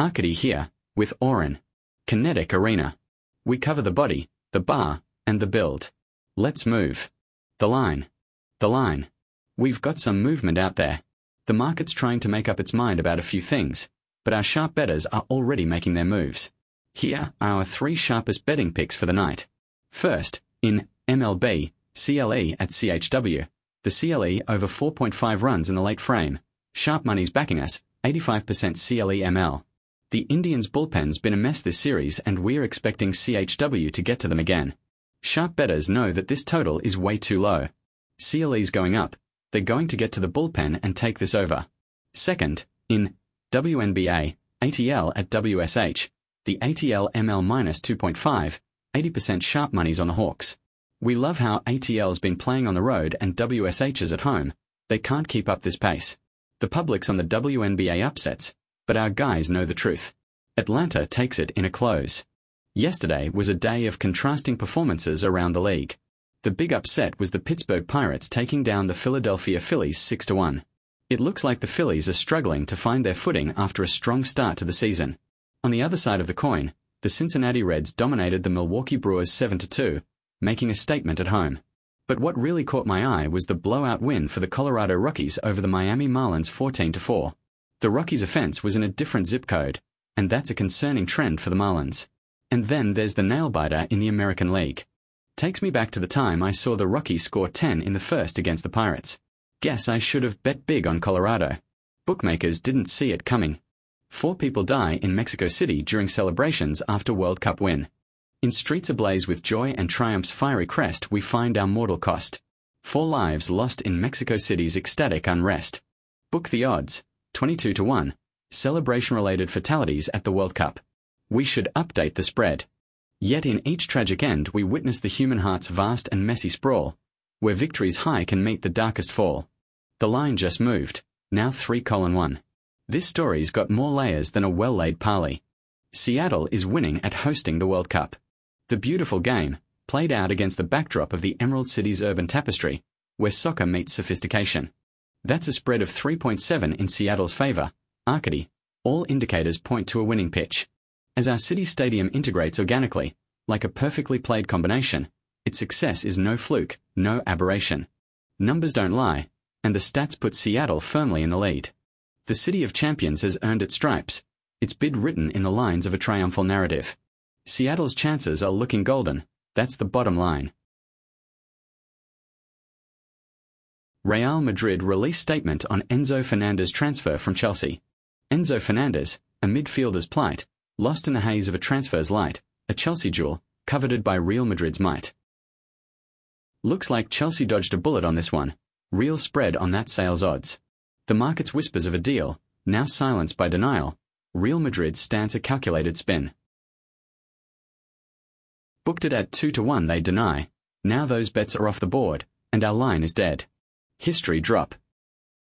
Arcady here, with Oren. Kinetic Arena. We cover the body, the bar, and the build. Let's move. The line. The line. We've got some movement out there. The market's trying to make up its mind about a few things, but our sharp bettors are already making their moves. Here are our 3 sharpest betting picks for the night. First, in MLB, CLE at CHW. The CLE over 4.5 runs in the late frame. Sharp money's backing us, 85% CLE ML. The Indians' bullpen's been a mess this series and we're expecting CHW to get to them again. Sharp bettors know that this total is way too low. CLE's going up. They're going to get to the bullpen and take this over. Second, in WNBA, ATL at WSH. The ATL ML minus 2.5, 80% sharp money's on the Hawks. We love how ATL's been playing on the road and WSH's at home. They can't keep up this pace. The public's on the WNBA upsets, but our guys know the truth. Atlanta takes it in a close. Yesterday was a day of contrasting performances around the league. The big upset was the Pittsburgh Pirates taking down the Philadelphia Phillies 6-1. It looks like the Phillies are struggling to find their footing after a strong start to the season. On the other side of the coin, the Cincinnati Reds dominated the Milwaukee Brewers 7-2, making a statement at home. But what really caught my eye was the blowout win for the Colorado Rockies over the Miami Marlins 14-4. The Rockies' offense was in a different zip code, and that's a concerning trend for the Marlins. And then there's the nail-biter in the American League. Takes me back to the time I saw the Rockies score 10 in the first against the Pirates. Guess I should have bet big on Colorado. Bookmakers didn't see it coming. 4 people die in Mexico City during celebrations after World Cup win. In streets ablaze with joy and triumph's fiery crest we find our mortal cost. 4 lives lost in Mexico City's ecstatic unrest. Book the odds, 22-1, celebration-related fatalities at the World Cup. We should update the spread. Yet in each tragic end we witness the human heart's vast and messy sprawl, where victory's high can meet the darkest fall. The line just moved, now 3:1. This story's got more layers than a well-laid parley. Seattle is winning at hosting the World Cup. The beautiful game, played out against the backdrop of the Emerald City's urban tapestry, where soccer meets sophistication. That's a spread of 3.7 in Seattle's favor. Arcady, all indicators point to a winning pitch. As our city stadium integrates organically, like a perfectly played combination, its success is no fluke, no aberration. Numbers don't lie, and the stats put Seattle firmly in the lead. The City of Champions has earned its stripes, its bid written in the lines of a triumphal narrative. Seattle's chances are looking golden, that's the bottom line. Real Madrid release statement on Enzo Fernandez transfer from Chelsea. Enzo Fernandez, a midfielder's plight, lost in the haze of a transfer's light, a Chelsea jewel, coveted by Real Madrid's might. Looks like Chelsea dodged a bullet on this one. Real spread on that sales odds. The market's whispers of a deal, now silenced by denial. Real Madrid stands a calculated spin. Booked it at 2-1 they deny. Now those bets are off the board, and our line is dead. History drop.